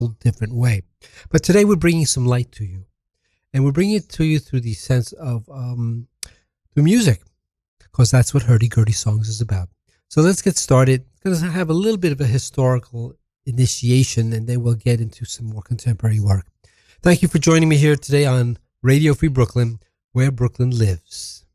different way. But today we're bringing some light to you, and we're bringing it to you through the sense of through music, because that's what Hurdy Gurdy Songs is about. So let's get started. I'm going to have a little bit of a historical initiation, and then we'll get into some more contemporary work. Thank you for joining me here today on Radio Free Brooklyn, where Brooklyn lives.